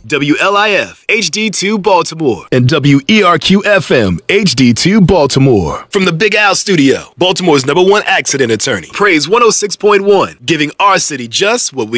WLIF HD2 Baltimore, and WERQ FM HD2 Baltimore. From the Big Al Studio, Baltimore's #1 accident attorney. Praise 106.1, giving our city just what we